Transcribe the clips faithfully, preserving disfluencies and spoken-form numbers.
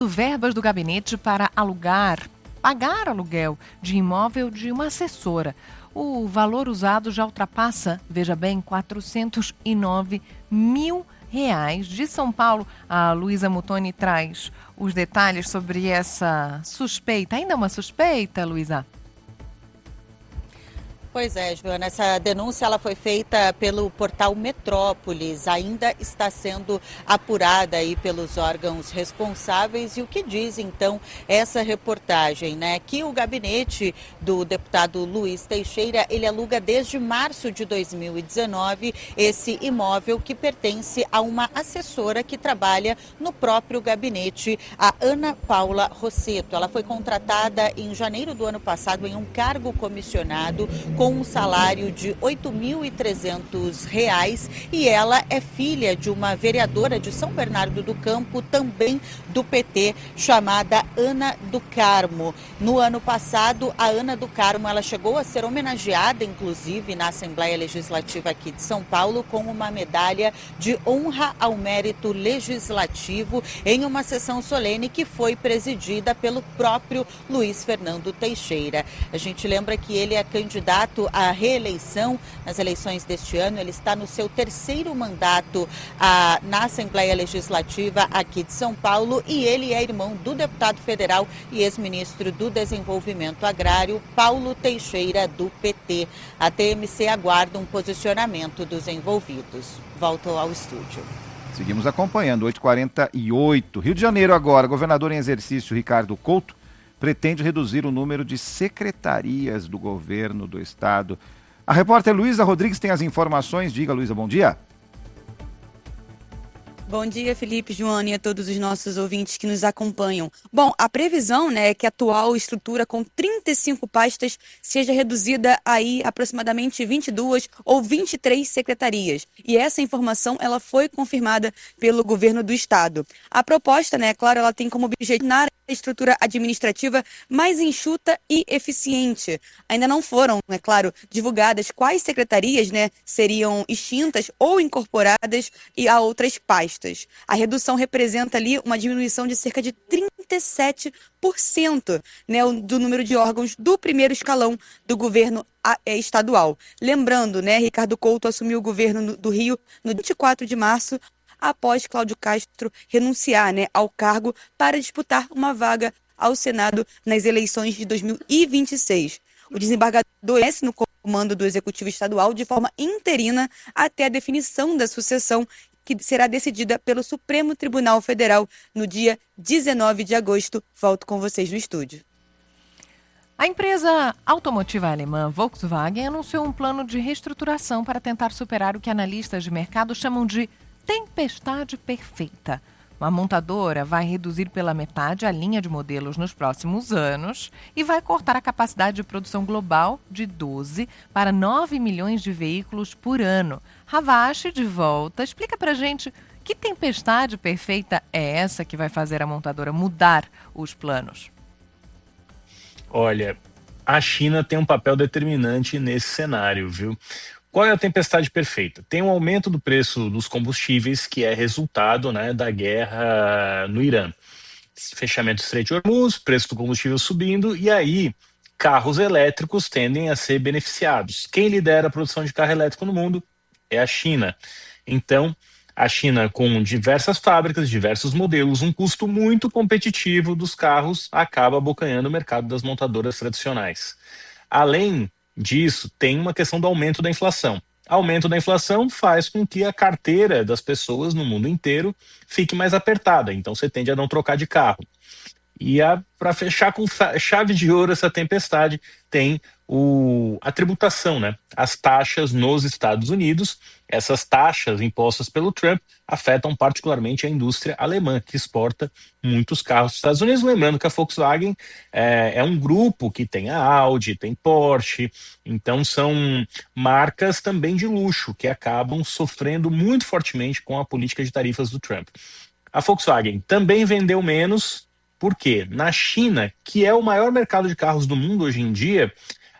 verbas do gabinete para alugar, pagar aluguel de imóvel de uma assessora. O valor usado já ultrapassa, veja bem, quatrocentos e nove mil reais. De São Paulo, a Luísa Mutoni traz os detalhes sobre essa suspeita. Ainda é uma suspeita, Luísa? Pois é, Joana, essa denúncia ela foi feita pelo portal Metrópolis, ainda está sendo apurada aí pelos órgãos responsáveis. E o que diz, então, essa reportagem, né? Que o gabinete do deputado Luiz Teixeira, ele aluga desde março de dois mil e dezenove esse imóvel que pertence a uma assessora que trabalha no próprio gabinete, a Ana Paula Rosseto. Ela foi contratada em janeiro do ano passado em um cargo comissionado com um salário de oito mil e trezentos reais, e ela é filha de uma vereadora de São Bernardo do Campo, também do P T, chamada Ana do Carmo. No ano passado, a Ana do Carmo ela chegou a ser homenageada, inclusive, na Assembleia Legislativa aqui de São Paulo, com uma medalha de honra ao mérito legislativo em uma sessão solene que foi presidida pelo próprio Luiz Fernando Teixeira. A gente lembra que ele é candidato à reeleição nas eleições deste ano. Ele está no seu terceiro mandato ah, na Assembleia Legislativa aqui de São Paulo, e ele é irmão do deputado federal e ex-ministro do Desenvolvimento Agrário, Paulo Teixeira, do P T. A T M C aguarda um posicionamento dos envolvidos. Volto ao estúdio. Seguimos acompanhando, oito e quarenta e oito. Rio de Janeiro agora, governador em exercício Ricardo Couto pretende reduzir o número de secretarias do governo do estado. A repórter Luísa Rodrigues tem as informações. Diga, Luísa, bom dia. Bom dia, Felipe, Joana e a todos os nossos ouvintes que nos acompanham. Bom, a previsão, né, é que a atual estrutura com trinta e cinco pastas seja reduzida aí aproximadamente vinte e duas ou vinte e três secretarias. E essa informação ela foi confirmada pelo governo do estado. A proposta, né, claro, ela tem como objetivo a estrutura administrativa mais enxuta e eficiente. Ainda não foram, é claro, divulgadas quais secretarias, né, seriam extintas ou incorporadas e a outras pastas. A redução representa ali uma diminuição de cerca de trinta e sete por cento, né, do número de órgãos do primeiro escalão do governo estadual. Lembrando, né, Ricardo Couto assumiu o governo do Rio no vinte e quatro de março, após Cláudio Castro renunciar, né, ao cargo para disputar uma vaga ao Senado nas eleições de dois mil e vinte e seis. O desembargador permanece no comando do Executivo Estadual de forma interina até a definição da sucessão, que será decidida pelo Supremo Tribunal Federal no dia dezenove de agosto. Volto com vocês no estúdio. A empresa automotiva alemã Volkswagen anunciou um plano de reestruturação para tentar superar o que analistas de mercado chamam de tempestade perfeita. A montadora vai reduzir pela metade a linha de modelos nos próximos anos e vai cortar a capacidade de produção global de doze para nove milhões de veículos por ano. Ravache, de volta, explica pra gente que tempestade perfeita é essa que vai fazer a montadora mudar os planos. Olha, a China tem um papel determinante nesse cenário, viu? Qual é a tempestade perfeita? Tem um aumento do preço dos combustíveis, que é resultado, né, da guerra no Irã. Fechamento do Estreito de Hormuz, preço do combustível subindo, e aí carros elétricos tendem a ser beneficiados. Quem lidera a produção de carro elétrico no mundo é a China. Então, a China, com diversas fábricas, diversos modelos, um custo muito competitivo dos carros, acaba abocanhando o mercado das montadoras tradicionais. Além disso, tem uma questão do aumento da inflação. Aumento da inflação faz com que a carteira das pessoas no mundo inteiro fique mais apertada, então você tende a não trocar de carro. E para fechar com chave de ouro essa tempestade, tem o, a tributação, né? As taxas nos Estados Unidos. Essas taxas impostas pelo Trump afetam particularmente a indústria alemã, que exporta muitos carros dos Estados Unidos. Lembrando que a Volkswagen é, é um grupo que tem a Audi, tem Porsche, então são marcas também de luxo que acabam sofrendo muito fortemente com a política de tarifas do Trump. A Volkswagen também vendeu menos. Por quê? Na China, que é o maior mercado de carros do mundo hoje em dia,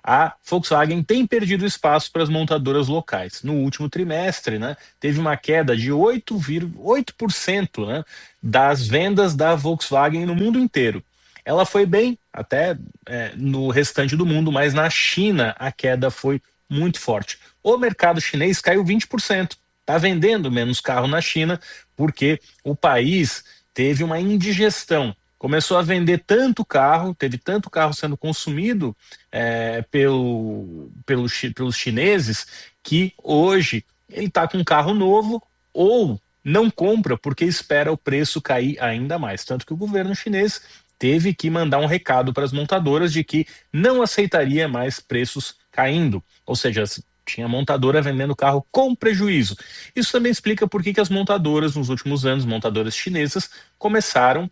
a Volkswagen tem perdido espaço para as montadoras locais. No último trimestre, né, teve uma queda de oito vírgula oito por cento, né, das vendas da Volkswagen no mundo inteiro. Ela foi bem até é, no restante do mundo, mas na China a queda foi muito forte. O mercado chinês caiu vinte por cento. Está vendendo menos carro na China porque o país teve uma indigestão. Começou a vender tanto carro, teve tanto carro sendo consumido é, pelo, pelo, pelos chineses, que hoje ele está com um carro novo ou não compra porque espera o preço cair ainda mais. Tanto que o governo chinês teve que mandar um recado para as montadoras de que não aceitaria mais preços caindo. Ou seja, tinha montadora vendendo carro com prejuízo. Isso também explica por que, que as montadoras, nos últimos anos, montadoras chinesas, começaram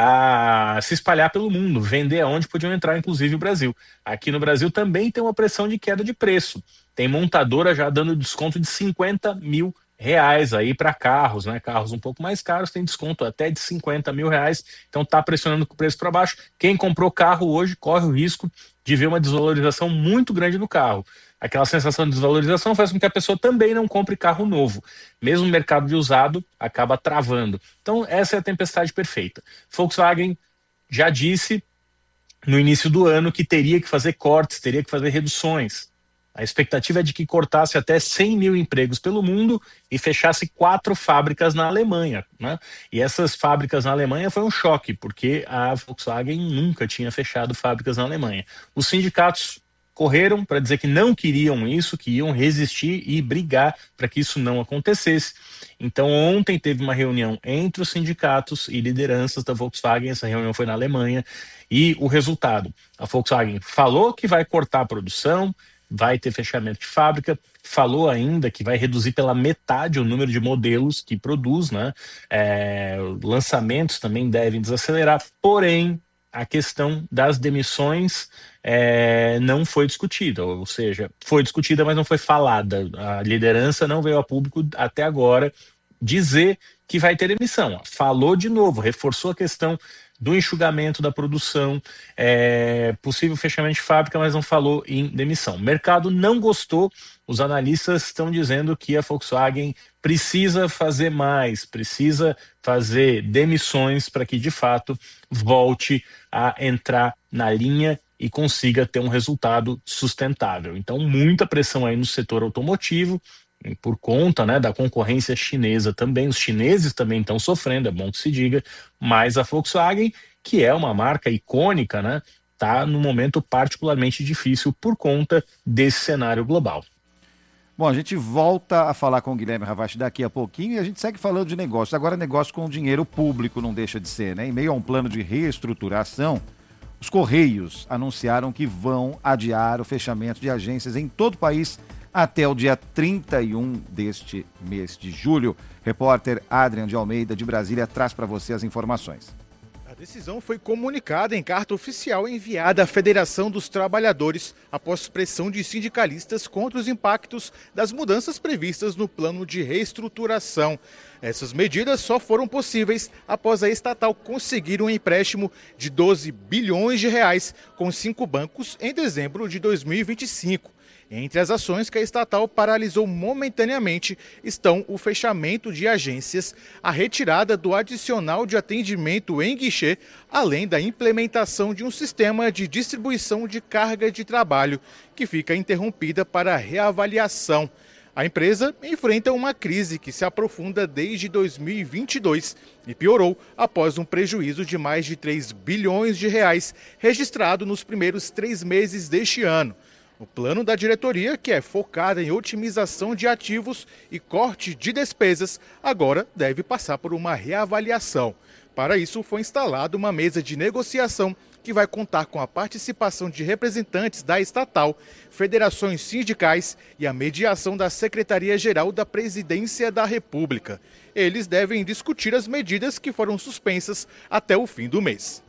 a se espalhar pelo mundo, vender aonde podiam entrar, inclusive o Brasil. Aqui no Brasil também tem uma pressão de queda de preço. Tem montadora já dando desconto de cinquenta mil reais aí para carros, né? Carros um pouco mais caros tem desconto até de cinquenta mil reais, então tá pressionando o preço para baixo. Quem comprou carro hoje corre o risco de ver uma desvalorização muito grande no carro. Aquela sensação de desvalorização faz com que a pessoa também não compre carro novo. Mesmo o mercado de usado acaba travando. Então essa é a tempestade perfeita. Volkswagen já disse no início do ano que teria que fazer cortes, teria que fazer reduções. A expectativa é de que cortasse até cem mil empregos pelo mundo e fechasse quatro fábricas na Alemanha, né? E essas fábricas na Alemanha foi um choque, porque a Volkswagen nunca tinha fechado fábricas na Alemanha. Os sindicatos correram para dizer que não queriam isso, que iam resistir e brigar para que isso não acontecesse. Então ontem teve uma reunião entre os sindicatos e lideranças da Volkswagen, essa reunião foi na Alemanha, e o resultado, a Volkswagen falou que vai cortar a produção, vai ter fechamento de fábrica, falou ainda que vai reduzir pela metade o número de modelos que produz, né? É, lançamentos também devem desacelerar, porém a questão das demissões é, não foi discutida, ou seja, foi discutida, mas não foi falada. A liderança não veio a público até agora dizer que vai ter demissão. Falou de novo, reforçou a questão do enxugamento da produção, é, possível fechamento de fábrica, mas não falou em demissão. O mercado não gostou, os analistas estão dizendo que a Volkswagen precisa fazer mais, precisa fazer demissões para que, de fato, volte a entrar na linha e consiga ter um resultado sustentável. Então, muita pressão aí no setor automotivo, por conta, né, da concorrência chinesa também. Os chineses também estão sofrendo, é bom que se diga, mas a Volkswagen, que é uma marca icônica, né, está num momento particularmente difícil por conta desse cenário global. Bom, a gente volta a falar com o Guilherme Ravache daqui a pouquinho e a gente segue falando de negócios. Agora negócio com dinheiro público não deixa de ser, né? Em meio a um plano de reestruturação, os Correios anunciaram que vão adiar o fechamento de agências em todo o país até o dia trinta e um deste mês de julho. Repórter Adrian de Almeida, de Brasília, traz para você as informações. A decisão foi comunicada em carta oficial enviada à Federação dos Trabalhadores após pressão de sindicalistas contra os impactos das mudanças previstas no plano de reestruturação. Essas medidas só foram possíveis após a estatal conseguir um empréstimo de doze bilhões de reais com cinco bancos em dezembro de dois mil e vinte e cinco. Entre as ações que a estatal paralisou momentaneamente estão o fechamento de agências, a retirada do adicional de atendimento em guichê, além da implementação de um sistema de distribuição de carga de trabalho, que fica interrompida para reavaliação. A empresa enfrenta uma crise que se aprofunda desde dois mil e vinte e dois e piorou após um prejuízo de mais de três bilhões de reais registrado nos primeiros três meses deste ano. O plano da diretoria, que é focado em otimização de ativos e corte de despesas, agora deve passar por uma reavaliação. Para isso, foi instalada uma mesa de negociação que vai contar com a participação de representantes da estatal, federações sindicais e a mediação da Secretaria-Geral da Presidência da República. Eles devem discutir as medidas que foram suspensas até o fim do mês.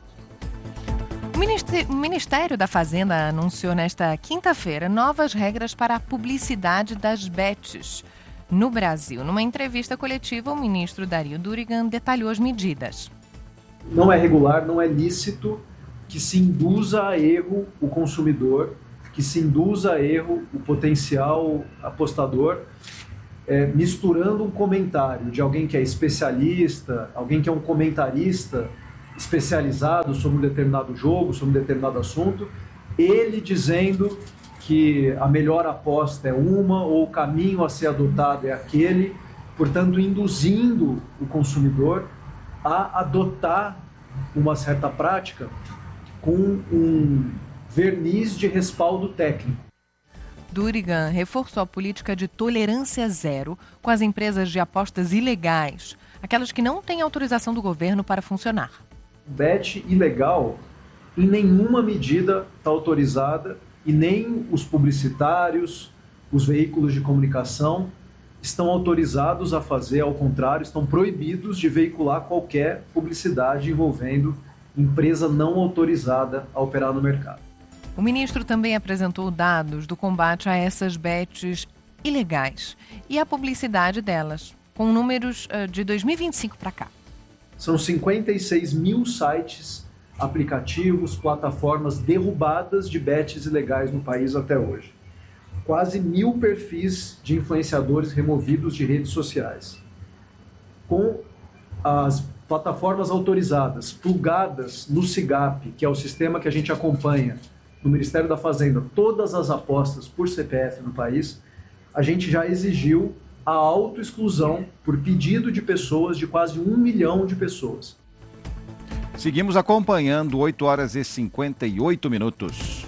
O Ministério da Fazenda anunciou nesta quinta-feira novas regras para a publicidade das bets no Brasil. Numa entrevista coletiva, o ministro Dario Durigan detalhou as medidas. Não é regular, não é lícito que se induza a erro o consumidor que se induz a erro o potencial apostador, é, misturando um comentário de alguém que é especialista, alguém que é um comentarista especializado sobre um determinado jogo, sobre um determinado assunto, ele dizendo que a melhor aposta é uma ou o caminho a ser adotado é aquele, portanto induzindo o consumidor a adotar uma certa prática com um verniz de respaldo técnico. Durigan reforçou a política de tolerância zero com as empresas de apostas ilegais, aquelas que não têm autorização do governo para funcionar. Bet ilegal, em nenhuma medida está autorizada e nem os publicitários, os veículos de comunicação estão autorizados a fazer, ao contrário, estão proibidos de veicular qualquer publicidade envolvendo empresa não autorizada a operar no mercado. O ministro também apresentou dados do combate a essas bets ilegais e a publicidade delas, com números de dois mil e vinte e cinco para cá. São cinquenta e seis mil sites, aplicativos, plataformas derrubadas de bets ilegais no país até hoje. Quase mil perfis de influenciadores removidos de redes sociais. Com as plataformas autorizadas, plugadas no SIGAP, que é o sistema que a gente acompanha no Ministério da Fazenda, todas as apostas por C P F no país, a gente já exigiu a autoexclusão por pedido de pessoas, de quase um milhão de pessoas. Seguimos acompanhando, oito horas e cinquenta e oito minutos.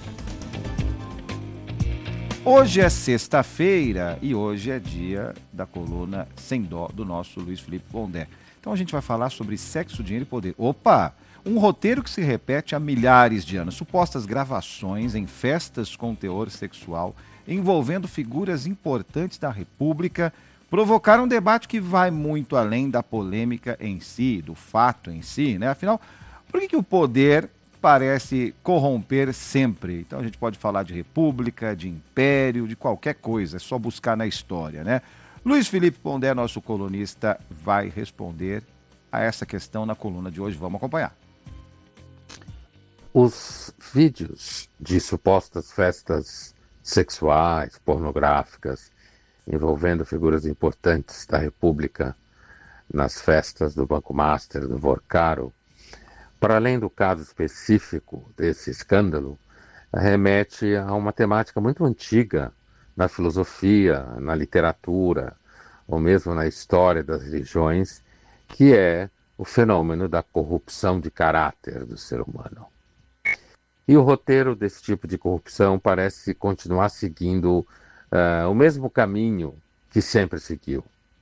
Hoje é sexta-feira e hoje é dia da coluna Sem Dó do nosso Luiz Felipe Pondé. Então a gente vai falar sobre sexo, dinheiro e poder. Opa! Um roteiro que se repete há milhares de anos. Supostas gravações em festas com teor sexual envolvendo figuras importantes da República provocaram um debate que vai muito além da polêmica em si, do fato em si, né? Afinal, por que que o poder parece corromper sempre? Então a gente pode falar de república, de império, de qualquer coisa, é só buscar na história, né? Luiz Felipe Pondé, nosso colunista, vai responder a essa questão na coluna de hoje. Vamos acompanhar. Os vídeos de supostas festas sexuais, pornográficas, envolvendo figuras importantes da República nas festas do Banco Master, do Vorcaro, para além do caso específico desse escândalo, remete a uma temática muito antiga na filosofia, na literatura, ou mesmo na história das religiões, que é o fenômeno da corrupção de caráter do ser humano. E o roteiro desse tipo de corrupção parece continuar seguindo uh, o mesmo caminho que sempre seguiu.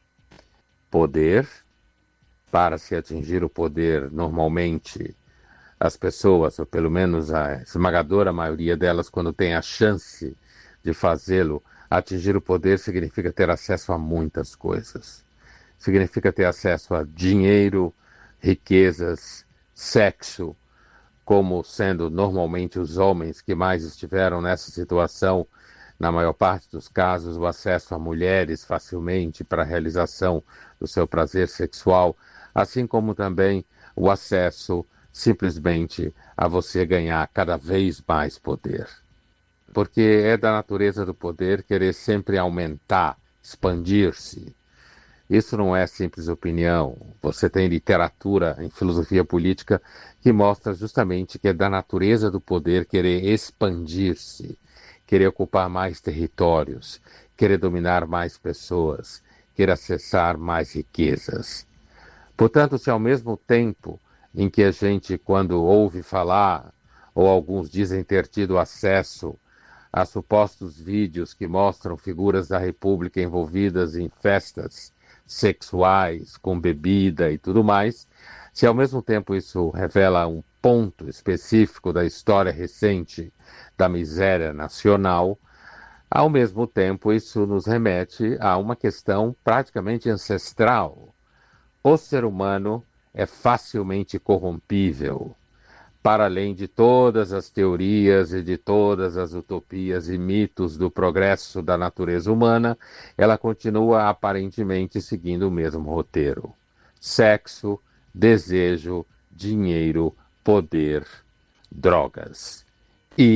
Poder. Para se atingir o poder, normalmente, as pessoas, ou pelo menos a esmagadora maioria delas, quando tem a chance de fazê-lo, atingir o poder significa ter acesso a muitas coisas. Significa ter acesso a dinheiro, riquezas, sexo, como sendo normalmente os homens que mais estiveram nessa situação, na maior parte dos casos, o acesso a mulheres facilmente para a realização do seu prazer sexual, assim como também o acesso simplesmente a você ganhar cada vez mais poder. Porque é da natureza do poder querer sempre aumentar, expandir-se. Isso não é simples opinião. Você tem literatura em filosofia política que mostra justamente que é da natureza do poder querer expandir-se, querer ocupar mais territórios, querer dominar mais pessoas, querer acessar mais riquezas. Portanto, se ao mesmo tempo em que a gente, quando ouve falar, ou alguns dizem ter tido acesso a supostos vídeos que mostram figuras da República envolvidas em festas sexuais, com bebida e tudo mais, se ao mesmo tempo isso revela um ponto específico da história recente da miséria nacional, ao mesmo tempo isso nos remete a uma questão praticamente ancestral. O ser humano é facilmente corrompível. Para além de todas as teorias e de todas as utopias e mitos do progresso da natureza humana, ela continua aparentemente seguindo o mesmo roteiro. Sexo, desejo, dinheiro, poder, drogas. E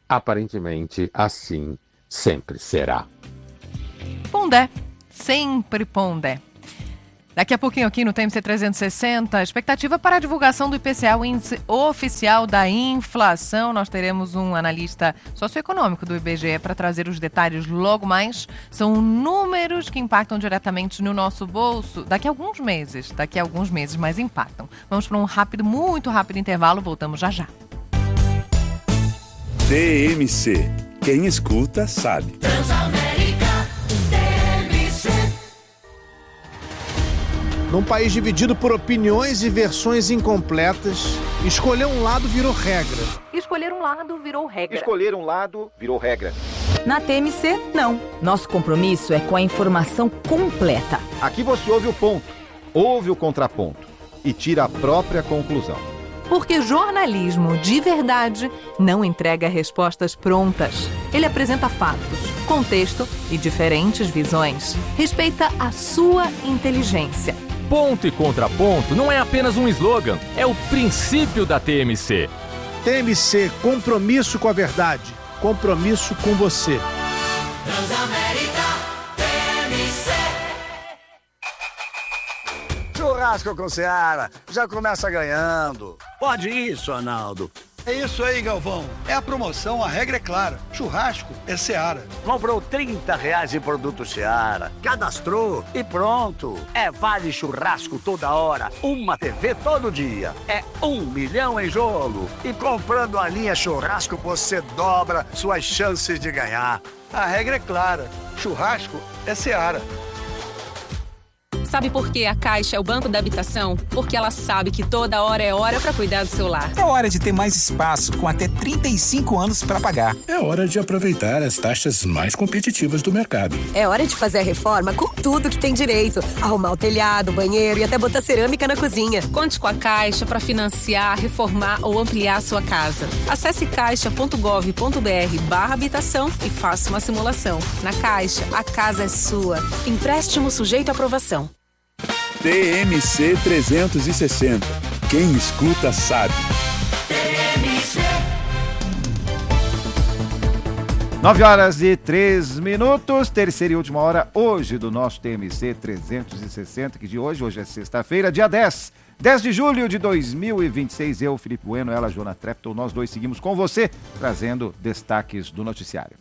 Aparentemente, assim sempre será. Pondé, sempre Pondé. Daqui a pouquinho aqui no T M C trezentos e sessenta, expectativa para a divulgação do I P C A, o índice oficial da inflação. Nós teremos um analista socioeconômico do I B G E para trazer os detalhes logo mais. São números que impactam diretamente no nosso bolso daqui a alguns meses. Daqui a alguns meses, mas impactam. Vamos para um rápido, muito rápido intervalo. Voltamos já já. T M C. Quem escuta sabe. Transamérica, T M C. Num país dividido por opiniões e versões incompletas, escolher um lado virou regra. Escolher um lado virou regra. Escolher um lado virou regra. Na T M C, não. Nosso compromisso é com a informação completa. Aqui você ouve o ponto, ouve o contraponto e tira a própria conclusão. Porque jornalismo de verdade não entrega respostas prontas. Ele apresenta fatos, contexto e diferentes visões. Respeita a sua inteligência. Ponto e contraponto não é apenas um slogan, é o princípio da T M C. T M C, compromisso com a verdade, compromisso com você. Transamérica, T M C. Churrasco com Seara, já começa ganhando. Pode isso, Arnaldo. É isso aí, Galvão. É a promoção, a regra é clara. Churrasco é Seara. Comprou trinta reais em produto Seara, cadastrou e pronto. É vale churrasco toda hora, uma T V todo dia. É um milhão em jogo. E comprando a linha churrasco, você dobra suas chances de ganhar. A regra é clara. Churrasco é Seara. Sabe por que a Caixa é o banco da habitação? Porque ela sabe que toda hora é hora para cuidar do seu lar. É hora de ter mais espaço, com até trinta e cinco anos para pagar. É hora de aproveitar as taxas mais competitivas do mercado. É hora de fazer a reforma com tudo que tem direito. Arrumar o telhado, o banheiro e até botar cerâmica na cozinha. Conte com a Caixa para financiar, reformar ou ampliar a sua casa. Acesse caixa ponto gov ponto br barra habitação e faça uma simulação. Na Caixa, a casa é sua. Empréstimo sujeito à aprovação. T M C trezentos e sessenta. Quem escuta sabe. T M C. nove horas e três minutos, terceira e última hora hoje do nosso T M C trezentos e sessenta, que de hoje, hoje é sexta-feira, dia dez. dez de julho de dois mil e vinte e seis, eu, Felipe Bueno, ela, Joana Trepton, nós dois seguimos com você, trazendo destaques do noticiário.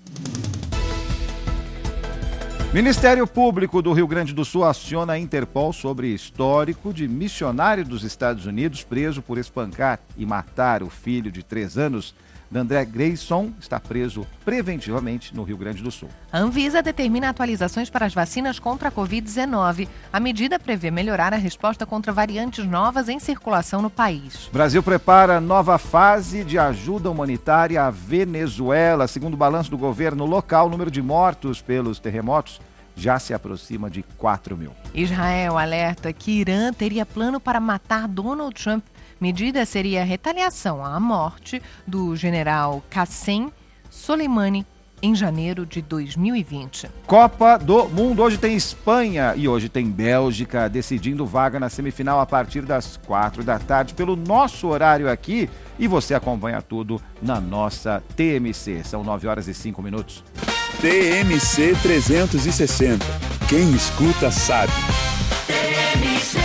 Ministério Público do Rio Grande do Sul aciona a Interpol sobre histórico de missionário dos Estados Unidos preso por espancar e matar o filho de três anos. D'André Grayson está preso preventivamente no Rio Grande do Sul. A Anvisa determina atualizações para as vacinas contra a covid dezenove. A medida prevê melhorar a resposta contra variantes novas em circulação no país. Brasil prepara nova fase de ajuda humanitária à Venezuela. Segundo o balanço do governo local, o número de mortos pelos terremotos já se aproxima de quatro mil. Israel alerta que Irã teria plano para matar Donald Trump. Medida seria retaliação à morte do general Qassem Soleimani em janeiro de dois mil e vinte. Copa do Mundo. Hoje tem Espanha e hoje tem Bélgica decidindo vaga na semifinal a partir das quatro da tarde pelo nosso horário aqui. E você acompanha tudo na nossa T M C. São nove horas e cinco minutos. T M C trezentos e sessenta. Quem escuta sabe. T M C.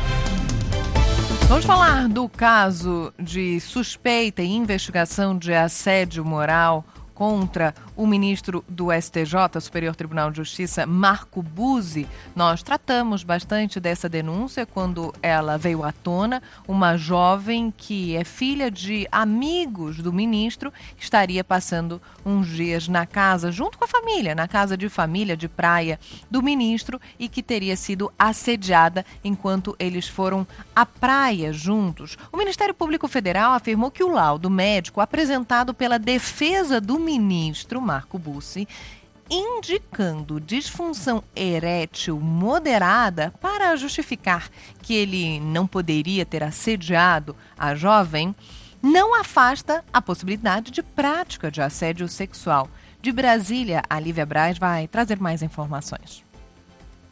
Vamos falar do caso de suspeita e investigação de assédio moral contra o ministro do S T J, Superior Tribunal de Justiça, Marco Buzzi. Nós tratamos bastante dessa denúncia quando ela veio à tona. Uma jovem que é filha de amigos do ministro, que estaria passando uns dias na casa, junto com a família, na casa de família de praia do ministro, e que teria sido assediada enquanto eles foram à praia juntos. O Ministério Público Federal afirmou que o laudo médico apresentado pela defesa do ministro Marco Buzzi, indicando disfunção erétil moderada para justificar que ele não poderia ter assediado a jovem, não afasta a possibilidade de prática de assédio sexual. De Brasília, a Lívia Braz vai trazer mais informações.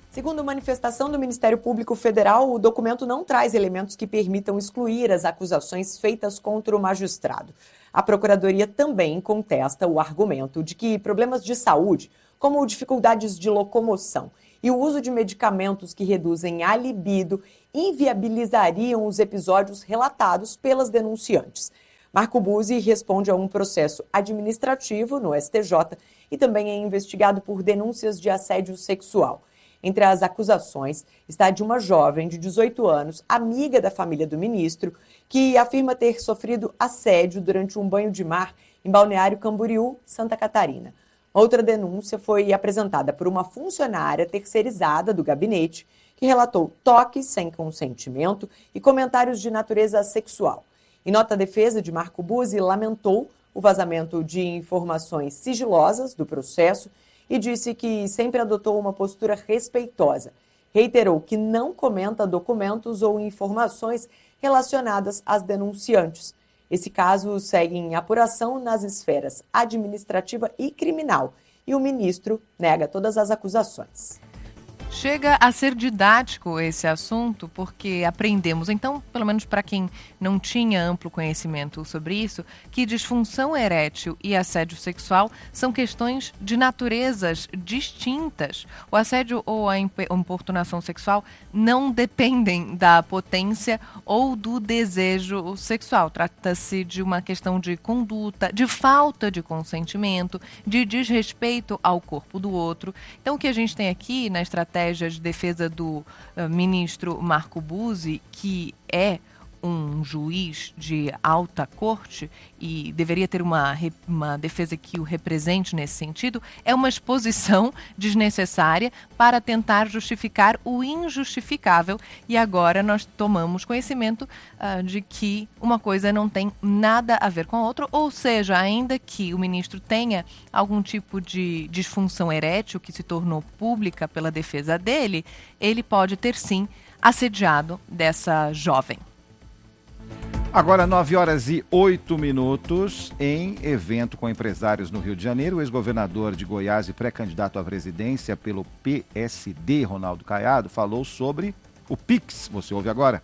Segundo manifestação do Ministério Público Federal, o documento não traz elementos que permitam excluir as acusações feitas contra o magistrado. A Procuradoria também contesta o argumento de que problemas de saúde, como dificuldades de locomoção e o uso de medicamentos que reduzem a libido, inviabilizariam os episódios relatados pelas denunciantes. Marco Buzzi responde a um processo administrativo no S T J e também é investigado por denúncias de assédio sexual. Entre as acusações está de uma jovem de dezoito anos, amiga da família do ministro, que afirma ter sofrido assédio durante um banho de mar em Balneário Camboriú, Santa Catarina. Outra denúncia foi apresentada por uma funcionária terceirizada do gabinete, que relatou toques sem consentimento e comentários de natureza sexual. Em nota, a defesa de Marco Buzzi lamentou o vazamento de informações sigilosas do processo e disse que sempre adotou uma postura respeitosa. Reiterou que não comenta documentos ou informações relacionadas às denunciantes. Esse caso segue em apuração nas esferas administrativa e criminal e o ministro nega todas as acusações. Chega a ser didático esse assunto, porque aprendemos, então, pelo menos para quem não tinha amplo conhecimento sobre isso, que disfunção erétil e assédio sexual são questões de naturezas distintas. O assédio ou a importunação sexual não dependem da potência ou do desejo sexual. Trata-se de uma questão de conduta, de falta de consentimento, de desrespeito ao corpo do outro. Então, o que a gente tem aqui na estratégia de defesa do uh, ministro Marco Buzzi, que é um juiz de alta corte e deveria ter uma, uma defesa que o represente nesse sentido, é uma exposição desnecessária para tentar justificar o injustificável. E agora nós tomamos conhecimento uh, de que uma coisa não tem nada a ver com a outra, ou seja, ainda que o ministro tenha algum tipo de disfunção erétil que se tornou pública pela defesa dele, ele pode ter sim assediado dessa jovem. Agora, nove horas e oito minutos, em evento com empresários no Rio de Janeiro, o ex-governador de Goiás e pré-candidato à presidência pelo P S D, Ronaldo Caiado, falou sobre o Pix. Você ouve agora.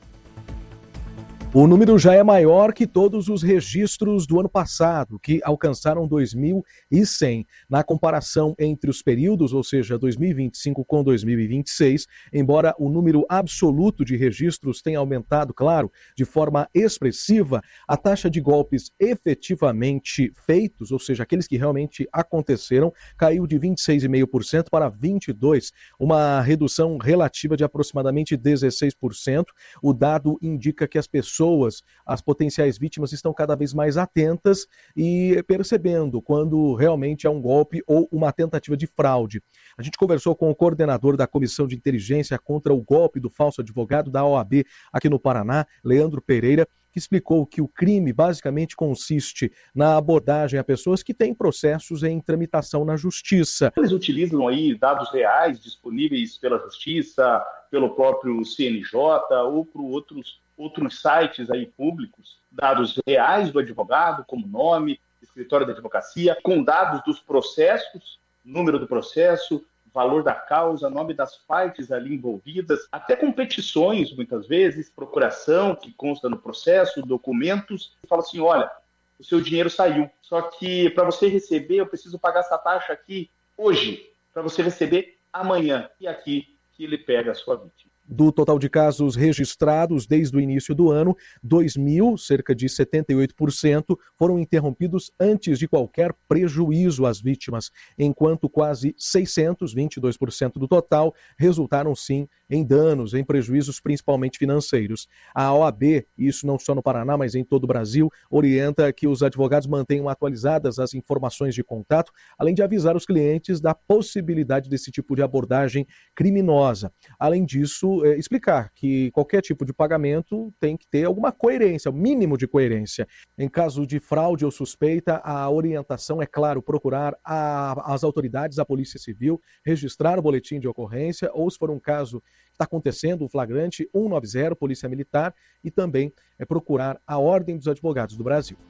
O número já é maior que todos os registros do ano passado, que alcançaram dois mil e cem. Na comparação entre os períodos, ou seja, dois mil e vinte e cinco com dois mil e vinte e seis, embora o número absoluto de registros tenha aumentado, claro, de forma expressiva, a taxa de golpes efetivamente feitos, ou seja, aqueles que realmente aconteceram, caiu de vinte e seis vírgula cinco por cento para vinte e dois por cento, uma redução relativa de aproximadamente dezesseis por cento. O dado indica que as pessoas Pessoas, as potenciais vítimas estão cada vez mais atentas e percebendo quando realmente é um golpe ou uma tentativa de fraude. A gente conversou com o coordenador da Comissão de Inteligência contra o Golpe do Falso Advogado da O A B aqui no Paraná, Leandro Pereira, que explicou que o crime basicamente consiste na abordagem a pessoas que têm processos em tramitação na justiça. Eles utilizam aí dados reais disponíveis pela justiça, pelo próprio C N J ou por outros outros sites aí públicos, dados reais do advogado, como nome, escritório da advocacia, com dados dos processos, número do processo, valor da causa, nome das partes ali envolvidas, até com petições, muitas vezes, procuração que consta no processo, documentos, e fala assim, olha, o seu dinheiro saiu, só que para você receber, eu preciso pagar essa taxa aqui hoje, para você receber amanhã, e aqui que ele pega a sua vítima. Do total de casos registrados desde o início do ano, dois mil, cerca de setenta e oito por cento, foram interrompidos antes de qualquer prejuízo às vítimas, enquanto quase seiscentos, vinte e dois por cento do total, resultaram sim em danos, em prejuízos principalmente financeiros. A O A B, isso não só no Paraná, mas em todo o Brasil, orienta que os advogados mantenham atualizadas as informações de contato, além de avisar os clientes da possibilidade desse tipo de abordagem criminosa. Além disso, é, explicar que qualquer tipo de pagamento tem que ter alguma coerência, o mínimo de coerência. Em caso de fraude ou suspeita, a orientação é, claro, procurar a, as autoridades, a Polícia Civil, registrar o boletim de ocorrência, ou se for um caso que está acontecendo, o flagrante, cento e noventa, Polícia Militar, e também é procurar a Ordem dos Advogados do Brasil.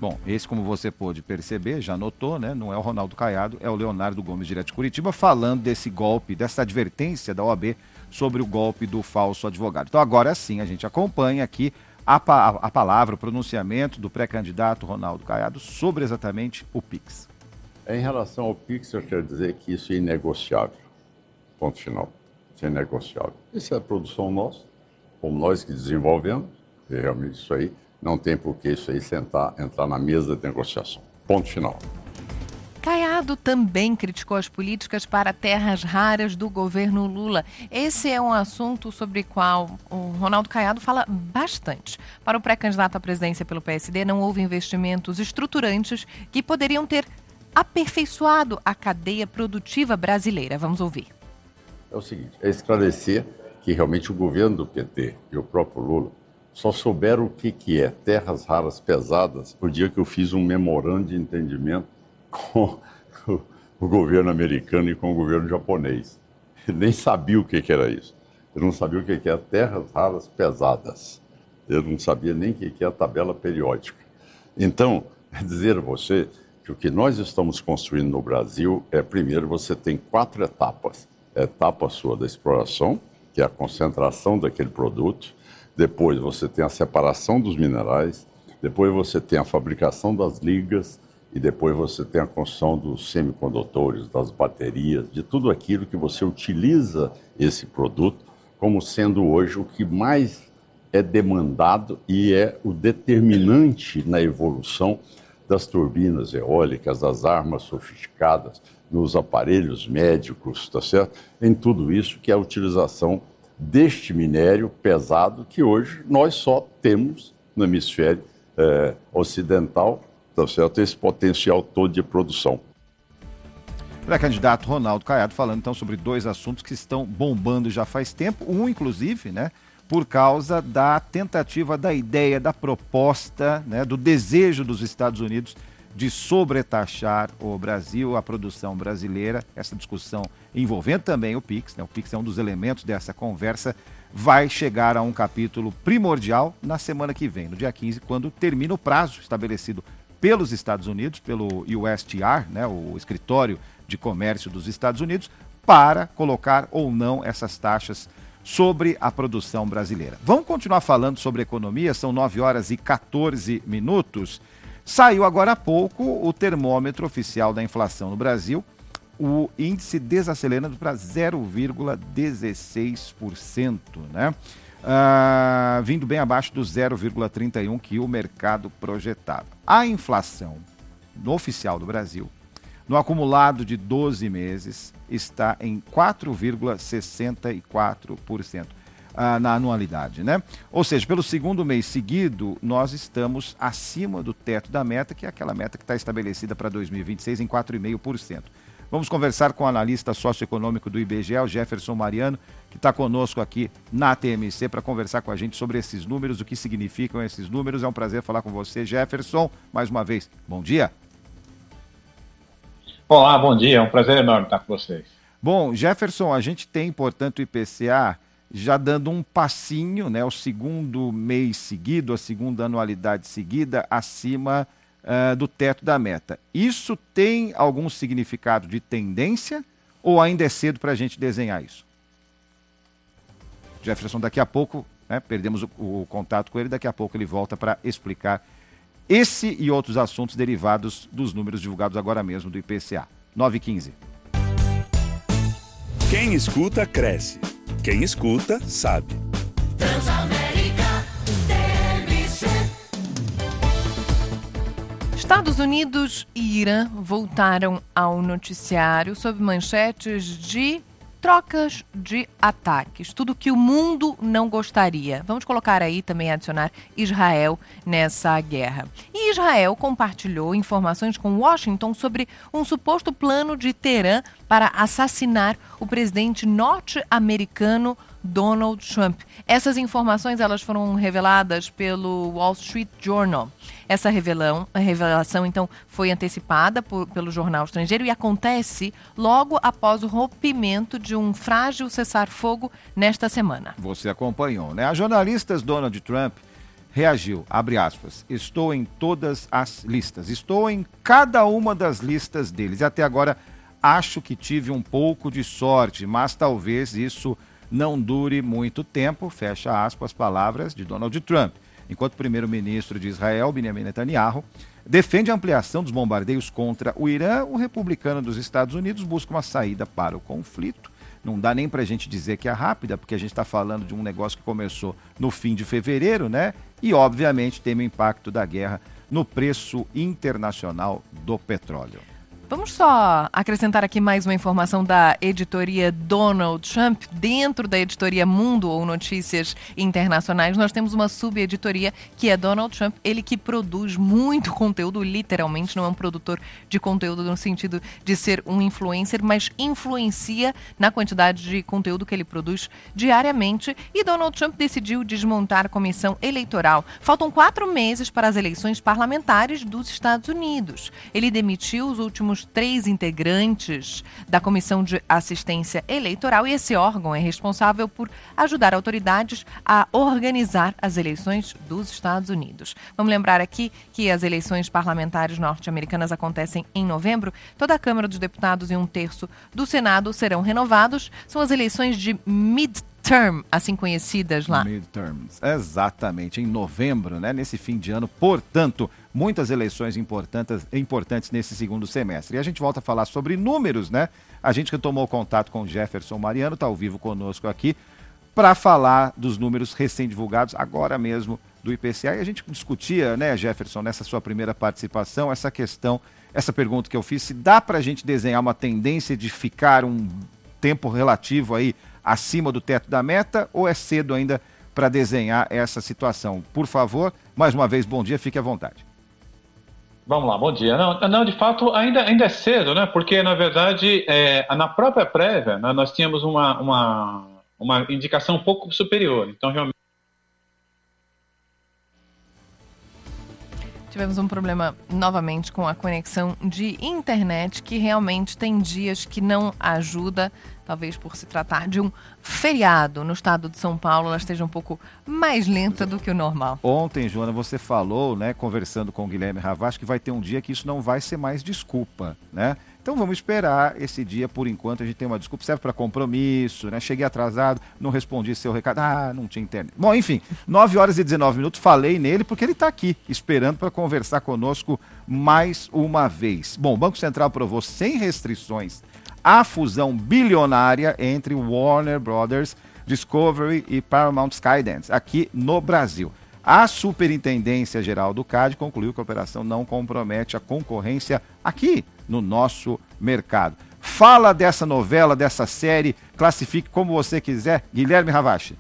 Bom, esse, como você pôde perceber, já notou, né? Não é o Ronaldo Caiado, é o Leonardo Gomes, direto de Curitiba, falando desse golpe, dessa advertência da O A B sobre o golpe do falso advogado. Então, agora sim, a gente acompanha aqui a, pa a palavra, o pronunciamento do pré-candidato Ronaldo Caiado sobre exatamente o Pix. Em relação ao Pix, eu quero dizer que isso é inegociável. Ponto final. Isso é inegociável. Isso é a produção nossa, como nós que desenvolvemos, e realmente isso aí não tem por que isso aí sentar, entrar na mesa de negociação. Ponto final. Caiado também criticou as políticas para terras raras do governo Lula. Esse é um assunto sobre o qual o Ronaldo Caiado fala bastante. Para o pré-candidato à presidência pelo P S D, não houve investimentos estruturantes que poderiam ter aperfeiçoado a cadeia produtiva brasileira. Vamos ouvir. É o seguinte, é esclarecer que realmente o governo do P T e o próprio Lula só souberam o que, que é terras raras pesadas no dia que eu fiz um memorando de entendimento com o governo americano e com o governo japonês. Eu nem sabia o que, que era isso. Eu não sabia o que, que era terras raras pesadas. Eu não sabia nem o que, que é a tabela periódica. Então, é dizer a você que o que nós estamos construindo no Brasil é, primeiro, você tem quatro etapas. A etapa sua da exploração, que é a concentração daquele produto. Depois você tem a separação dos minerais, depois você tem a fabricação das ligas e depois você tem a construção dos semicondutores, das baterias, de tudo aquilo que você utiliza esse produto como sendo hoje o que mais é demandado e é o determinante na evolução das turbinas eólicas, das armas sofisticadas, nos aparelhos médicos, tá certo? Em tudo isso que é a utilização deste minério pesado que hoje nós só temos no hemisfério eh, ocidental, tá certo? Esse potencial todo de produção. Pré-candidato Ronaldo Caiado falando então sobre dois assuntos que estão bombando já faz tempo, um inclusive, né, por causa da tentativa, da ideia, da proposta, né, do desejo dos Estados Unidos de sobretaxar o Brasil, a produção brasileira. Essa discussão envolvendo também o Pix, né? O Pix é um dos elementos dessa conversa, vai chegar a um capítulo primordial na semana que vem, no dia quinze, quando termina o prazo estabelecido pelos Estados Unidos, pelo U S T R, né? O Escritório de Comércio dos Estados Unidos, para colocar ou não essas taxas sobre a produção brasileira. Vamos continuar falando sobre economia, são nove horas e quatorze minutos. Saiu agora há pouco o termômetro oficial da inflação no Brasil, o índice desacelerando para zero vírgula dezesseis por cento, né? Ah, vindo bem abaixo do zero vírgula trinta e um por cento que o mercado projetava. A inflação no oficial do Brasil, no acumulado de doze meses, está em quatro vírgula sessenta e quatro por cento. Ah, na anualidade, né? Ou seja, pelo segundo mês seguido, nós estamos acima do teto da meta, que é aquela meta que está estabelecida para dois mil e vinte e seis em quatro vírgula cinco por cento. Vamos conversar com o analista socioeconômico do I B G E, o Jefferson Mariano, que está conosco aqui na T M C para conversar com a gente sobre esses números, o que significam esses números. É um prazer falar com você, Jefferson, mais uma vez. Bom dia. Olá, bom dia. É um prazer enorme estar com vocês. Bom, Jefferson, a gente tem, portanto, o I P C A já dando um passinho, né, o segundo mês seguido, a segunda anualidade seguida, acima uh, do teto da meta. Isso tem algum significado de tendência ou ainda é cedo para a gente desenhar isso? Jefferson, daqui a pouco, né, perdemos o, o contato com ele, daqui a pouco ele volta para explicar esse e outros assuntos derivados dos números divulgados agora mesmo do I P C A. nove e quinze. Quem escuta, cresce. Quem escuta, sabe. Transamérica T M C. Estados Unidos e Irã voltaram ao noticiário sob manchetes de trocas de ataques, tudo que o mundo não gostaria. Vamos colocar aí também, adicionar Israel nessa guerra. E Israel compartilhou informações com Washington sobre um suposto plano de Teherã para assassinar o presidente norte-americano Donald Trump. Essas informações elas foram reveladas pelo Wall Street Journal. Essa revelão, a revelação, então, foi antecipada por, pelo jornal estrangeiro e acontece logo após o rompimento de um frágil cessar-fogo nesta semana. Você acompanhou, né? As jornalistas Donald Trump reagiu, abre aspas, estou em todas as listas, estou em cada uma das listas deles. E até agora acho que tive um pouco de sorte, mas talvez isso não dure muito tempo, fecha aspas, palavras de Donald Trump. Enquanto o primeiro-ministro de Israel, Benjamin Netanyahu, defende a ampliação dos bombardeios contra o Irã, o republicano dos Estados Unidos busca uma saída para o conflito. Não dá nem para a gente dizer que é rápida, porque a gente está falando de um negócio que começou no fim de fevereiro, né? E, obviamente, tem o impacto da guerra no preço internacional do petróleo. Vamos só acrescentar aqui mais uma informação da editoria Donald Trump. Dentro da editoria Mundo ou Notícias Internacionais, nós temos uma subeditoria que é Donald Trump, ele que produz muito conteúdo, literalmente, não é um produtor de conteúdo no sentido de ser um influencer, mas influencia na quantidade de conteúdo que ele produz diariamente. E Donald Trump decidiu desmontar a comissão eleitoral. Faltam quatro meses para as eleições parlamentares dos Estados Unidos. Ele demitiu os últimos três integrantes da Comissão de Assistência Eleitoral e esse órgão é responsável por ajudar autoridades a organizar as eleições dos Estados Unidos. Vamos lembrar aqui que as eleições parlamentares norte-americanas acontecem em novembro. Toda a Câmara dos Deputados e um terço do Senado serão renovados. São as eleições de midterm, assim conhecidas lá. Midterms, exatamente, em novembro, né? Nesse fim de ano, portanto, muitas eleições importantes, importantes nesse segundo semestre. E a gente volta a falar sobre números, né? A gente que tomou contato com o Jefferson Mariano, está ao vivo conosco aqui, para falar dos números recém-divulgados, agora mesmo, do I P C A. E a gente discutia, né, Jefferson, nessa sua primeira participação, essa questão, essa pergunta que eu fiz, se dá para a gente desenhar uma tendência de ficar um tempo relativo aí acima do teto da meta, ou é cedo ainda para desenhar essa situação? Por favor, mais uma vez, bom dia, fique à vontade. Vamos lá, bom dia. Não, não de fato, ainda, ainda é cedo, né? Porque, na verdade, é, na própria prévia, né, nós tínhamos uma, uma, uma indicação um pouco superior. Então, realmente... Tivemos um problema novamente com a conexão de internet, que realmente tem dias que não ajuda, talvez por se tratar de um feriado no estado de São Paulo, ela esteja um pouco mais lenta do que o normal. Ontem, Joana, você falou, né, conversando com o Guilherme Ravache, que vai ter um dia que isso não vai ser mais desculpa, né? Então vamos esperar esse dia, por enquanto a gente tem uma desculpa, serve para compromisso, né? Cheguei atrasado, não respondi seu recado, ah, não tinha internet. Bom, enfim, nove horas e dezenove minutos, falei nele porque ele está aqui, esperando para conversar conosco mais uma vez. Bom, o Banco Central aprovou sem restrições a fusão bilionária entre Warner Brothers, Discovery e Paramount Skydance, aqui no Brasil. A Superintendência Geral do C A D concluiu que a operação não compromete a concorrência aqui no nosso mercado. Fala dessa novela, dessa série, classifique como você quiser. Guilherme Ravache.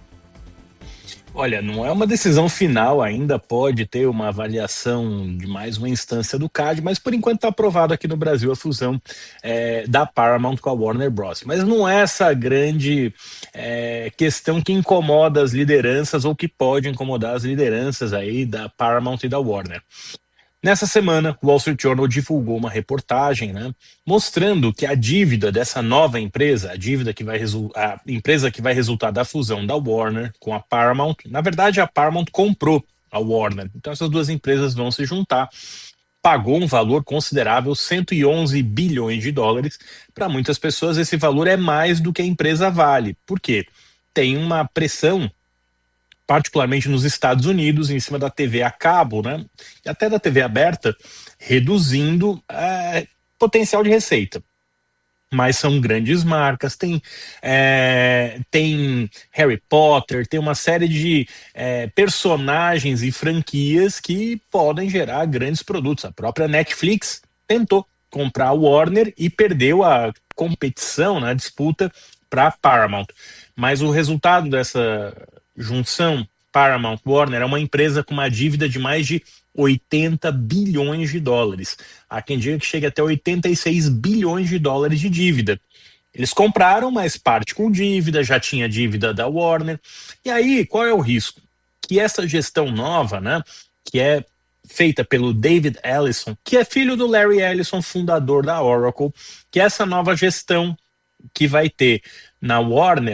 Olha, não é uma decisão final, ainda pode ter uma avaliação de mais uma instância do C A D, mas por enquanto está aprovado aqui no Brasil a fusão é, da Paramount com a Warner Bros. Mas não é essa grande é, questão que incomoda as lideranças ou que pode incomodar as lideranças aí da Paramount e da Warner. Nessa semana, o Wall Street Journal divulgou uma reportagem, né, mostrando que a dívida dessa nova empresa, a dívida que vai resu- a empresa que vai resultar da fusão da Warner com a Paramount, na verdade a Paramount comprou a Warner, então essas duas empresas vão se juntar, pagou um valor considerável, cento e onze bilhões de dólares. Para muitas pessoas esse valor é mais do que a empresa vale, por quê? Tem uma pressão, particularmente nos Estados Unidos, em cima da T V a cabo, né, e até da T V aberta, reduzindo é, potencial de receita. Mas são grandes marcas, tem, é, tem Harry Potter, tem uma série de é, personagens e franquias que podem gerar grandes produtos. A própria Netflix tentou comprar a Warner e perdeu a competição, né, a disputa para a Paramount. Mas o resultado dessa junção Paramount Warner é uma empresa com uma dívida de mais de oitenta bilhões de dólares. Há quem diga que chega até oitenta e seis bilhões de dólares de dívida. Eles compraram, mas parte com dívida, já tinha dívida da Warner. E aí, qual é o risco? Que essa gestão nova, né, que é feita pelo David Ellison, que é filho do Larry Ellison, fundador da Oracle, que essa nova gestão que vai ter na Warner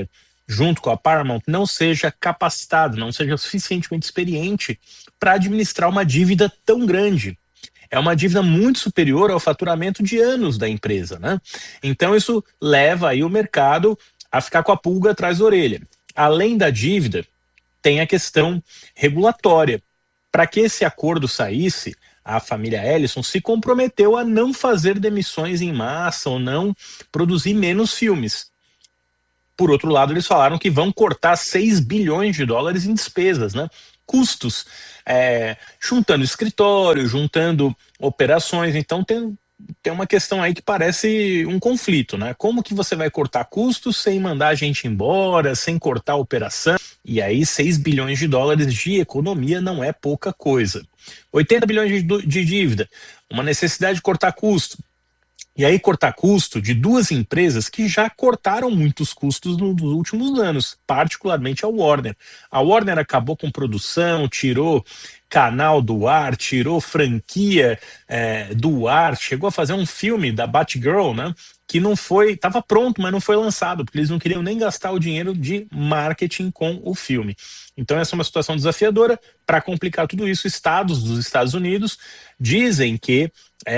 junto com a Paramount, não seja capacitado, não seja suficientemente experiente para administrar uma dívida tão grande. É uma dívida muito superior ao faturamento de anos da empresa, né? Então isso leva aí o mercado a ficar com a pulga atrás da orelha. Além da dívida, tem a questão regulatória. Para que esse acordo saísse, a família Ellison se comprometeu a não fazer demissões em massa ou não produzir menos filmes. Por outro lado, eles falaram que vão cortar seis bilhões de dólares em despesas, né? Custos, é, juntando escritório, juntando operações. Então tem, tem uma questão aí que parece um conflito, né? Como que você vai cortar custos sem mandar a gente embora, sem cortar a operação? E aí seis bilhões de dólares de economia não é pouca coisa. oitenta bilhões de, de dívida, uma necessidade de cortar custo. E aí cortar custo de duas empresas que já cortaram muitos custos nos últimos anos, particularmente a Warner. A Warner acabou com produção, tirou canal do ar, tirou franquia é, do ar, chegou a fazer um filme da Batgirl, né, que não foi, estava pronto, mas não foi lançado, porque eles não queriam nem gastar o dinheiro de marketing com o filme. Então essa é uma situação desafiadora. Para complicar tudo isso, estados dos Estados Unidos dizem que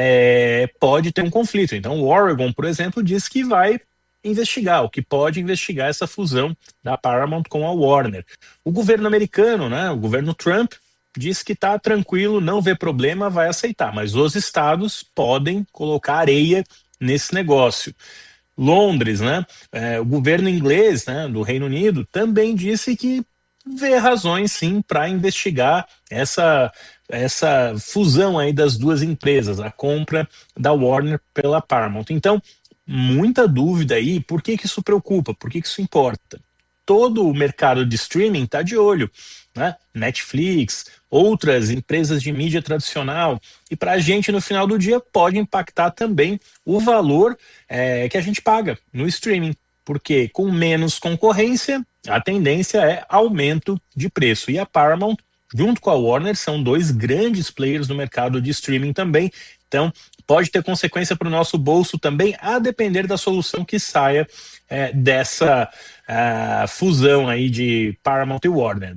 é, pode ter um conflito. Então o Oregon, por exemplo, diz que vai investigar, o que pode investigar essa fusão da Paramount com a Warner. O governo americano, né, o governo Trump, diz que está tranquilo, não vê problema, vai aceitar, mas os estados podem colocar areia nesse negócio. Londres, né, é, o governo inglês, né, do Reino Unido, também disse que vê razões sim para investigar essa, essa fusão aí das duas empresas, a compra da Warner pela Paramount. Então, muita dúvida aí, por que que isso preocupa, por que que isso importa? Todo o mercado de streaming está de olho, né? Netflix, outras empresas de mídia tradicional, e para a gente no final do dia pode impactar também o valor é, que a gente paga no streaming, porque com menos concorrência a tendência é aumento de preço, e a Paramount junto com a Warner são dois grandes players no mercado de streaming também, então pode ter consequência para o nosso bolso também, a depender da solução que saia é, dessa uh, fusão aí de Paramount e Warner.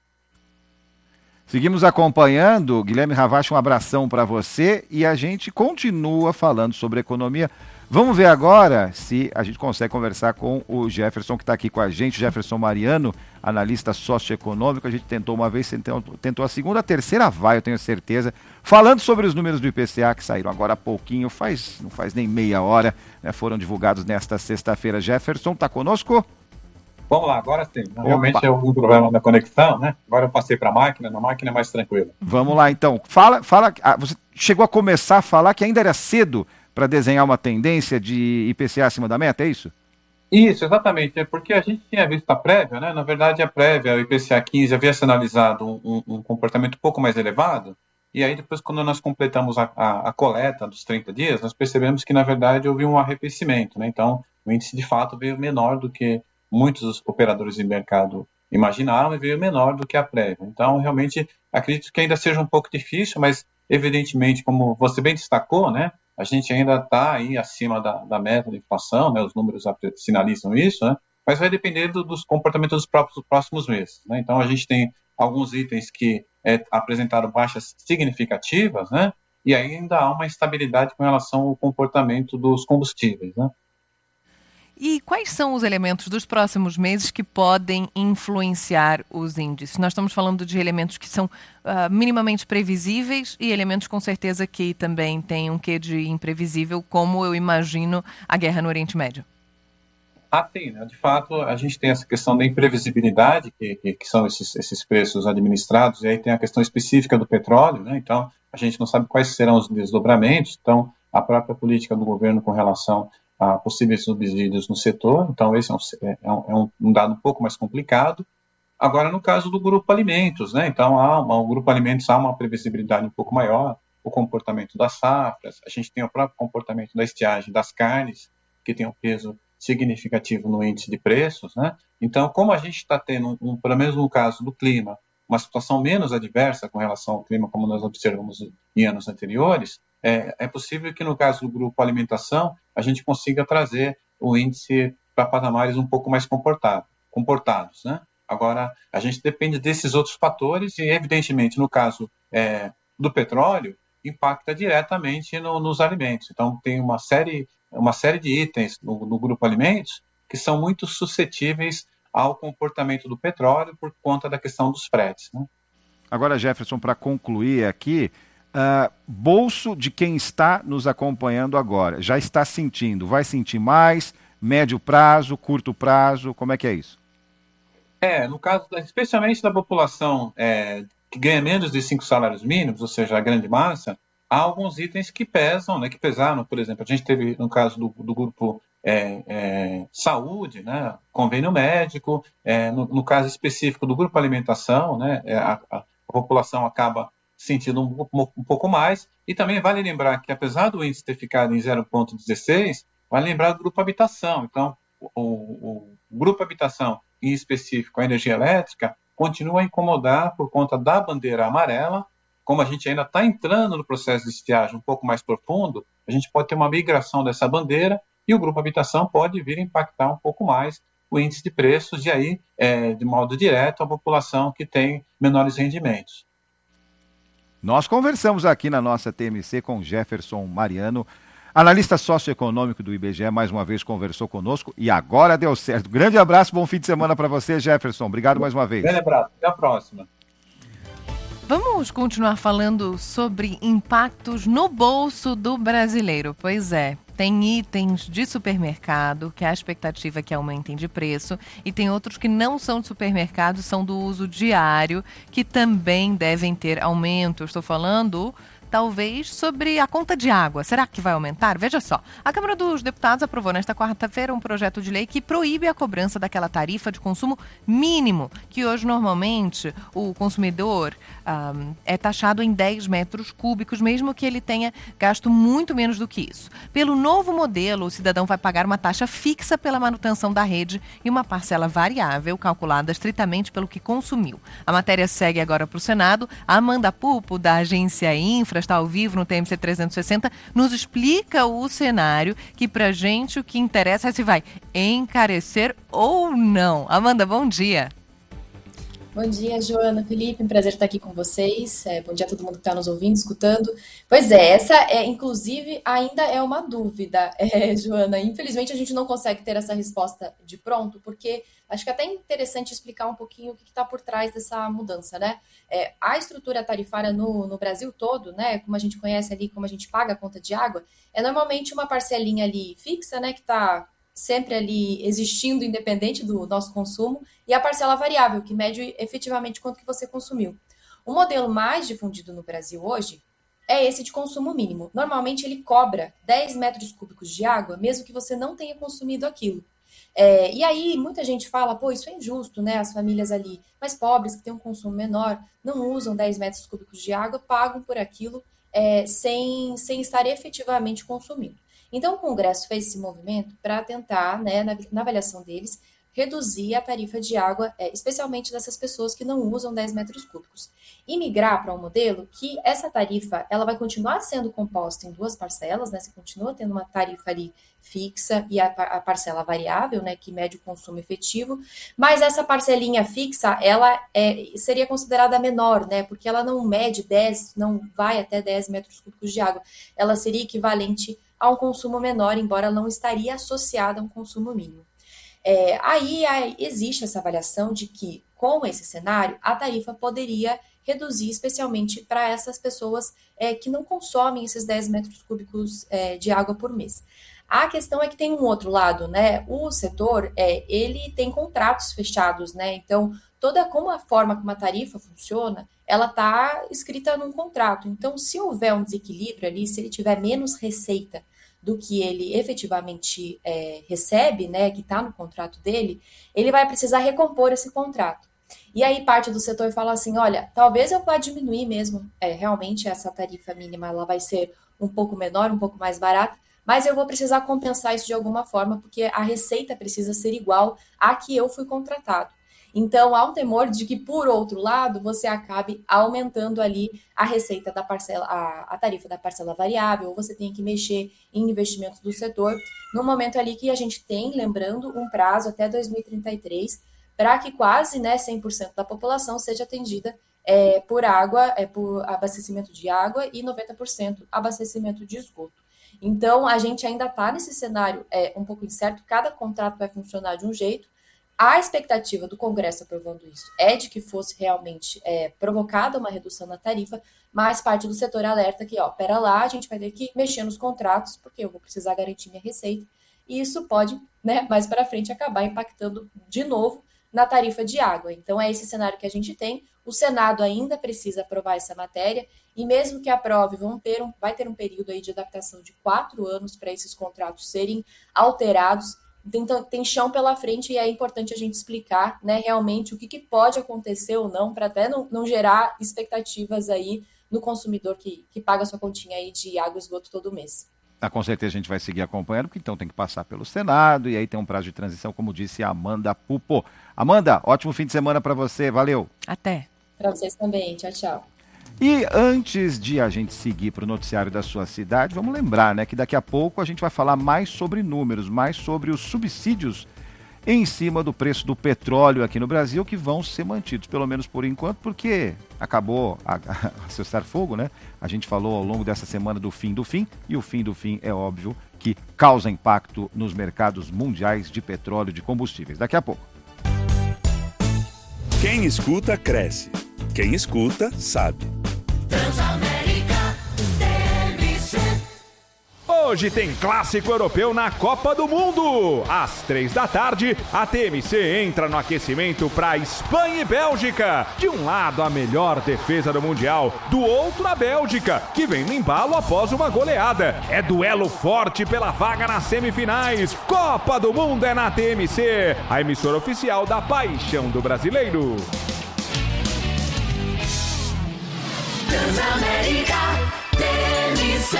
Seguimos acompanhando. Guilherme Ravache, um abração para você, e a gente continua falando sobre economia. Vamos ver agora se a gente consegue conversar com o Jefferson, que está aqui com a gente, Jefferson Mariano, analista socioeconômico. A gente tentou uma vez, tentou, tentou a segunda, a terceira vai, eu tenho certeza, falando sobre os números do I P C A que saíram agora há pouquinho, faz, não faz nem meia hora, né, foram divulgados nesta sexta-feira. Jefferson, está conosco? Vamos lá, agora sim. Realmente é algum problema na conexão, né? Agora eu passei para a máquina, na máquina é mais tranquilo. Vamos lá, então. Fala, fala. Ah, você chegou a começar a falar que ainda era cedo para desenhar uma tendência de I P C A acima da meta, é isso? Isso, exatamente. É porque a gente tinha visto a prévia, né? Na verdade, a prévia, o I P C A quinze, havia sinalizado um, um comportamento um pouco mais elevado. E aí, depois, quando nós completamos a, a, a coleta dos trinta dias, nós percebemos que, na verdade, houve um arrefecimento, né? Então, o índice, de fato, veio menor do que muitos operadores de mercado imaginavam e veio menor do que a prévia. Então, realmente, acredito que ainda seja um pouco difícil, mas, evidentemente, como você bem destacou, né, a gente ainda está aí acima da, da meta de inflação, né, os números sinalizam isso, né, mas vai depender do, dos comportamentos dos próprios, dos próximos meses. Né? Então, a gente tem alguns itens que é, apresentaram baixas significativas, né, e ainda há uma instabilidade com relação ao comportamento dos combustíveis, né. E quais são os elementos dos próximos meses que podem influenciar os índices? Nós estamos falando de elementos que são uh, minimamente previsíveis e elementos com certeza que também têm um quê de imprevisível, como eu imagino a guerra no Oriente Médio. Ah, sim, né? De fato, a gente tem essa questão da imprevisibilidade, que, que, que são esses, esses preços administrados, e aí tem a questão específica do petróleo, né? Então, a gente não sabe quais serão os desdobramentos, então, a própria política do governo com relação a possíveis subsídios no setor, então esse é um, é um, um dado um pouco mais complicado. Agora, no caso do grupo alimentos, né, então há uma, o grupo alimentos há uma previsibilidade um pouco maior, o comportamento das safras, a gente tem o próprio comportamento da estiagem das carnes, que tem um peso significativo no índice de preços, né, então como a gente está tendo, um, pelo menos no caso do clima, uma situação menos adversa com relação ao clima, como nós observamos em anos anteriores, é, é possível que no caso do grupo alimentação, a gente consiga trazer o índice para patamares um pouco mais comportados, né? Agora, a gente depende desses outros fatores e, evidentemente, no caso é, do petróleo, impacta diretamente no, nos alimentos. Então, tem uma série, uma série de itens no, no grupo alimentos que são muito suscetíveis ao comportamento do petróleo por conta da questão dos fretes, né? Agora, Jefferson, para concluir aqui, uh, bolso de quem está nos acompanhando agora, já está sentindo, vai sentir mais, médio prazo, curto prazo, como é que é isso? É, no caso, especialmente da população é, que ganha menos de cinco salários mínimos, ou seja, a grande massa, há alguns itens que pesam, né, que pesaram, por exemplo, a gente teve, no caso do, do grupo é, é, saúde, né, convênio médico, é, no, no caso específico do grupo alimentação, né, a, a, a população acaba sentindo um, um, um pouco mais, e também vale lembrar que, apesar do índice ter ficado em zero vírgula dezesseis, vale lembrar do grupo habitação. Então, o, o, o grupo habitação, em específico a energia elétrica, continua a incomodar por conta da bandeira amarela. Como a gente ainda está entrando no processo de estiagem um pouco mais profundo, a gente pode ter uma migração dessa bandeira e o grupo habitação pode vir a impactar um pouco mais o índice de preços e aí, é, de modo direto, a população que tem menores rendimentos. Nós conversamos aqui na nossa T M C com Jefferson Mariano, analista socioeconômico do I B G E, mais uma vez conversou conosco e agora deu certo. Grande abraço, bom fim de semana para você, Jefferson. Obrigado mais uma vez. Grande abraço, até a próxima. Vamos continuar falando sobre impactos no bolso do brasileiro. Pois é, tem itens de supermercado que a expectativa é que aumentem de preço e tem outros que não são de supermercado, são do uso diário, que também devem ter aumento. Estou falando talvez sobre a conta de água. Será que vai aumentar? Veja só, a Câmara dos Deputados aprovou nesta quarta-feira um projeto de lei que proíbe a cobrança daquela tarifa de consumo mínimo, que hoje normalmente o consumidor um, é taxado em dez metros cúbicos, mesmo que ele tenha gasto muito menos do que isso. Pelo novo modelo, o cidadão vai pagar uma taxa fixa pela manutenção da rede e uma parcela variável calculada estritamente pelo que consumiu. A matéria segue agora para o Senado. A Amanda Pupo, da agência Infra, está ao vivo no T M C trezentos e sessenta, nos explica o cenário que pra gente o que interessa é se vai encarecer ou não. Amanda, bom dia. Bom dia, Joana, Felipe, um prazer estar aqui com vocês. É, bom dia a todo mundo que está nos ouvindo, escutando. Pois é, essa é, inclusive, ainda é uma dúvida, é, Joana. Infelizmente, a gente não consegue ter essa resposta de pronto, porque acho que é até interessante explicar um pouquinho o que está por trás dessa mudança, né? É, a estrutura tarifária no, no Brasil todo, né, como a gente conhece ali, como a gente paga a conta de água, é normalmente uma parcelinha ali fixa, né, que está sempre ali existindo independente do nosso consumo, e a parcela variável, que mede efetivamente quanto que você consumiu. O modelo mais difundido no Brasil hoje é esse de consumo mínimo. Normalmente ele cobra dez metros cúbicos de água, mesmo que você não tenha consumido aquilo. É, e aí muita gente fala, pô, isso é injusto, né? As famílias ali mais pobres, que têm um consumo menor, não usam dez metros cúbicos de água, pagam por aquilo é, sem, sem estar efetivamente consumindo. Então, o Congresso fez esse movimento para tentar, né, na, na avaliação deles, reduzir a tarifa de água, é, especialmente dessas pessoas que não usam dez metros cúbicos. E migrar para um modelo que essa tarifa ela vai continuar sendo composta em duas parcelas, né? Você continua tendo uma tarifa ali fixa e a, a parcela variável, né, que mede o consumo efetivo, mas essa parcelinha fixa, ela é, seria considerada menor, né, porque ela não mede dez, não vai até dez metros cúbicos de água, ela seria equivalente a um consumo menor, embora não estaria associada a um consumo mínimo. É, aí, aí existe essa avaliação de que, com esse cenário, a tarifa poderia reduzir, especialmente para essas pessoas é, que não consomem esses dez metros cúbicos é, de água por mês. A questão é que tem um outro lado, né? O setor, é, ele tem contratos fechados, né? Então, toda como a forma como a tarifa funciona, ela está escrita num contrato. Então, se houver um desequilíbrio ali, se ele tiver menos receita do que ele efetivamente é, recebe, né, que está no contrato dele, ele vai precisar recompor esse contrato. E aí parte do setor fala assim, olha, talvez eu vá diminuir mesmo, é, realmente essa tarifa mínima ela vai ser um pouco menor, um pouco mais barata, mas eu vou precisar compensar isso de alguma forma, porque a receita precisa ser igual à que eu fui contratado. Então, há um temor de que, por outro lado, você acabe aumentando ali a receita da parcela, a, a tarifa da parcela variável, ou você tem que mexer em investimentos do setor, no momento ali que a gente tem, lembrando, um prazo até dois mil e trinta e três para que quase, né, cem por cento da população seja atendida é, por água, é, por abastecimento de água e noventa por cento abastecimento de esgoto. Então, a gente ainda está nesse cenário é, um pouco incerto, cada contrato vai funcionar de um jeito. A expectativa do Congresso aprovando isso é de que fosse realmente é, provocada uma redução na tarifa, mas parte do setor alerta que, ó, pera lá, a gente vai ter que mexer nos contratos, porque eu vou precisar garantir minha receita, e isso pode, né, mais para frente acabar impactando de novo na tarifa de água. Então, é esse cenário que a gente tem. O Senado ainda precisa aprovar essa matéria, e mesmo que aprove, vão ter um, vai ter um período aí de adaptação de quatro anos para esses contratos serem alterados. Então, tem chão pela frente e é importante a gente explicar, né, realmente o que, que pode acontecer ou não, para até não, não gerar expectativas aí no consumidor que, que paga a sua continha aí de água e esgoto todo mês. Ah, com certeza a gente vai seguir acompanhando, porque então tem que passar pelo Senado e aí tem um prazo de transição, como disse a Amanda Pupo. Amanda, ótimo fim de semana para você, valeu. Até. Para vocês também, tchau, tchau. E antes de a gente seguir para o noticiário da sua cidade, vamos lembrar, né, que daqui a pouco a gente vai falar mais sobre números, mais sobre os subsídios em cima do preço do petróleo aqui no Brasil, que vão ser mantidos, pelo menos por enquanto, porque acabou a, a, a cessar fogo, né? A gente falou ao longo dessa semana do fim do fim, e o fim do fim é óbvio que causa impacto nos mercados mundiais de petróleo e de combustíveis. Daqui a pouco. Quem escuta, cresce. Quem escuta, sabe. Transamérica T M C. Hoje tem Clássico Europeu na Copa do Mundo. Às três da tarde, a T M C entra no aquecimento para Espanha e Bélgica. De um lado, a melhor defesa do Mundial. Do outro, a Bélgica, que vem no embalo após uma goleada. É duelo forte pela vaga nas semifinais. Copa do Mundo é na T M C, a emissora oficial da paixão do brasileiro. Transamérica T M C.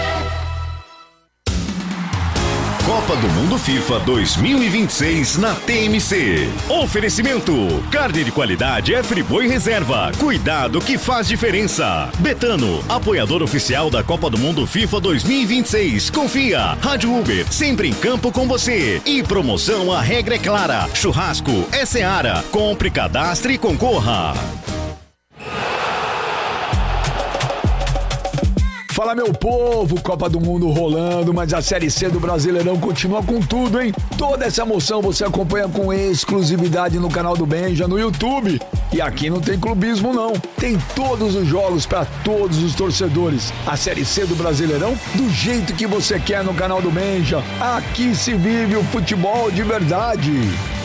Copa do Mundo FIFA dois mil e vinte e seis na T M C. Oferecimento: carne de qualidade é Friboi Reserva. Cuidado que faz diferença. Betano, apoiador oficial da Copa do Mundo FIFA dois mil e vinte e seis. Confia. Rádio Uber, sempre em campo com você. E promoção, a regra é clara. Churrasco é Seara. Compre, cadastre e concorra. Fala, meu povo, Copa do Mundo rolando, mas a Série C do Brasileirão continua com tudo, hein? Toda essa emoção você acompanha com exclusividade no canal do Benja, no YouTube. E aqui não tem clubismo, não. Tem todos os jogos para todos os torcedores. A Série C do Brasileirão, do jeito que você quer no canal do Benja. Aqui se vive o futebol de verdade.